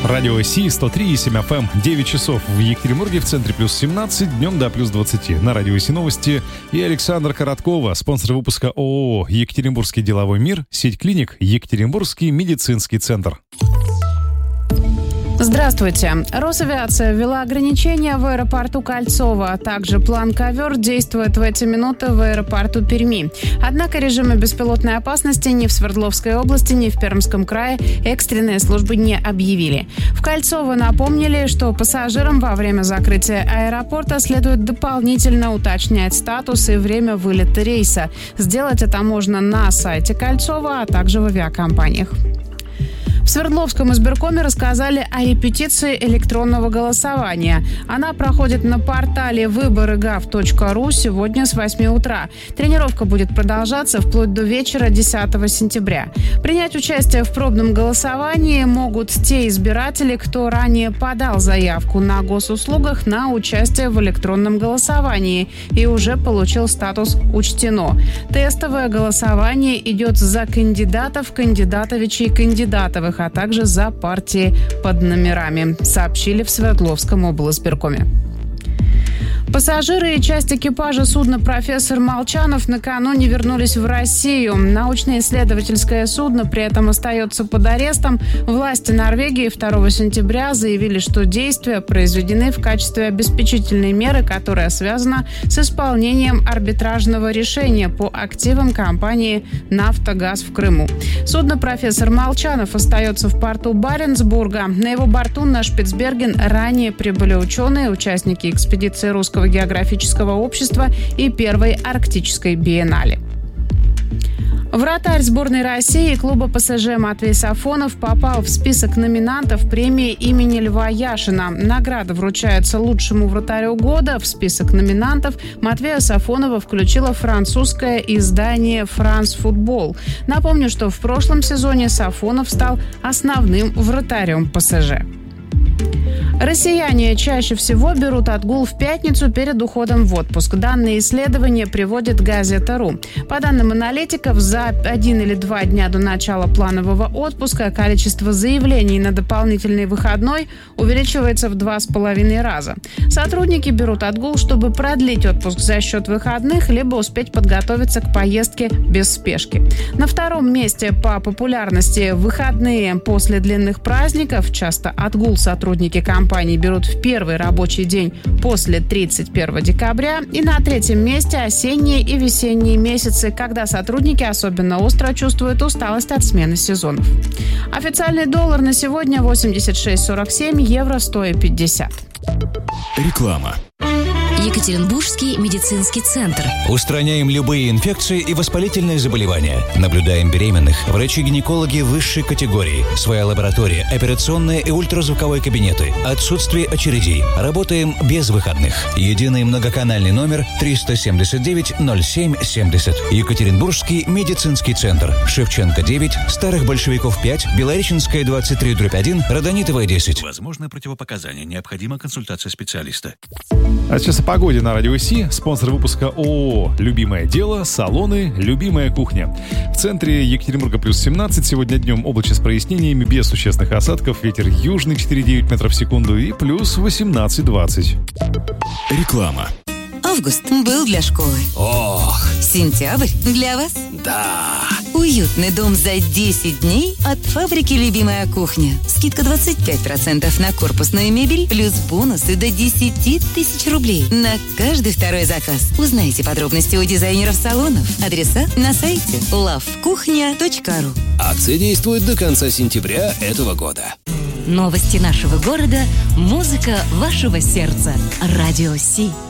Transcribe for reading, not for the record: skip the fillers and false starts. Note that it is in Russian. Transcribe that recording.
Радио Си 103,7 FM. 9 часов в Екатеринбурге, в центре плюс 17, днем до плюс 20. На Радио Си новости и Александра Короткова, спонсор выпуска ООО «Екатеринбургский деловой мир», сеть клиник «Екатеринбургский медицинский центр». Здравствуйте. Росавиация ввела ограничения в аэропорту Кольцово, а также план «Ковер» действует в эти минуты в аэропорту Перми. Однако режима беспилотной опасности ни в Свердловской области, ни в Пермском крае экстренные службы не объявили. В Кольцово напомнили, что пассажирам во время закрытия аэропорта следует дополнительно уточнять статус и время вылета рейса. Сделать это можно на сайте Кольцова, а также в авиакомпаниях. В Свердловском избиркоме рассказали о репетиции электронного голосования. Она проходит на портале выборы.gov.ру сегодня с 8 утра. Тренировка будет продолжаться вплоть до вечера 10 сентября. Принять участие в пробном голосовании могут те избиратели, кто ранее подал заявку на госуслугах на участие в электронном голосовании и уже получил статус «Учтено». Тестовое голосование идет за кандидатов, кандидатовичей и кандидатовых, а также за партии под номерами, сообщили в Свердловском облсбиркоме. Пассажиры и часть экипажа судна «Профессор Молчанов» накануне вернулись в Россию. Научно-исследовательское судно при этом остается под арестом. Власти Норвегии 2 сентября заявили, что действия произведены в качестве обеспечительной меры, которая связана с исполнением арбитражного решения по активам компании «Нафтогаз» в Крыму. Судно «Профессор Молчанов» остается в порту Баренцбурга. На его борту на Шпицберген ранее прибыли ученые, участники экспедиции Русского географического общества и первой арктической биеннале. Вратарь сборной России клуба ПСЖ Матвей Сафонов попал в список номинантов премии имени Льва Яшина. Награда вручается лучшему вратарю года. В список номинантов Матвея Сафонова включило французское издание «France Football». Напомню, что в прошлом сезоне Сафонов стал основным вратарем ПСЖ. Россияне чаще всего берут отгул в пятницу перед уходом в отпуск. Данные исследования приводит Газета.ру. По данным аналитиков, за 1 или 2 дня до начала планового отпуска количество заявлений на дополнительный выходной увеличивается в 2,5 раза. Сотрудники берут отгул, чтобы продлить отпуск за счет выходных, либо успеть подготовиться к поездке без спешки. На втором месте по популярности выходные после длинных праздников. Часто отгул сотрудники компании берут в первый рабочий день после 31 декабря. И на третьем месте осенние и весенние месяцы, когда сотрудники особенно остро чувствуют усталость от смены сезонов. Официальный доллар на сегодня 86,47, евро 100,50. Реклама. Екатеринбургский медицинский центр. Устраняем любые инфекции и воспалительные заболевания. Наблюдаем беременных. Врачи-гинекологи высшей категории. Своя лаборатория, операционные и ультразвуковые кабинеты. Отсутствие очередей. Работаем без выходных. Единый многоканальный номер 379-07-70. Екатеринбургский медицинский центр. Шевченко 9, Старых Большевиков 5, Белореченская 23/1, Родонитовая 10. Возможно противопоказания. Необходима консультация специалиста. А сейчас о погоде на Радио Си. Спонсор выпуска ООО «Любимое дело», салоны, любимая кухня. В центре Екатеринбурга плюс 17. Сегодня днем облачно с прояснениями, без существенных осадков. Ветер южный 4,9 метров в секунду и плюс 18-20. Реклама. Август был для школы. Ох! Сентябрь для вас. Да! Уютный дом за 10 дней от фабрики «Любимая кухня». Скидка 25% на корпусную мебель, плюс бонусы до 10 тысяч рублей на каждый второй заказ. Узнайте подробности у дизайнеров салонов. Адреса на сайте lovekuchnya.ru. Акция действует до конца сентября этого года. Новости нашего города, музыка вашего сердца. Радио Си.